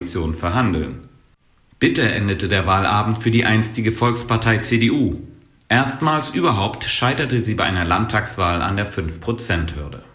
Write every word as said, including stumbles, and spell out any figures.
Koalition verhandeln. Bitter endete der Wahlabend für die einstige Volkspartei C D U. Erstmals überhaupt scheiterte sie bei einer Landtagswahl an der fünf Prozent Hürde.